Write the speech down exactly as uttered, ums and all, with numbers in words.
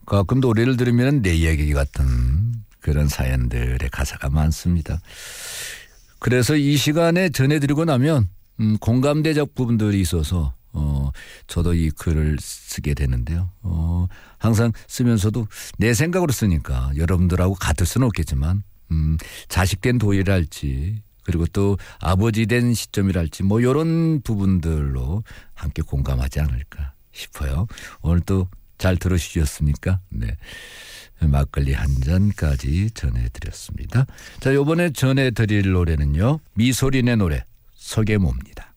가끔 노래를 들으면 내 이야기 같은 그런 사연들의 가사가 많습니다. 그래서 이 시간에 전해드리고 나면 음, 공감대적 부분들이 있어서 어, 저도 이 글을 쓰게 되는데요. 어, 항상 쓰면서도 내 생각으로 쓰니까 여러분들하고 같을 수는 없겠지만 음, 자식 된 도일할지 그리고 또 아버지 된 시점이랄지 뭐 이런 부분들로 함께 공감하지 않을까 싶어요. 오늘 또 잘 들으시겠습니까? 네. 막걸리 한 잔까지 전해드렸습니다. 자, 이번에 전해드릴 노래는요. 미소린의 노래 서계모입니다.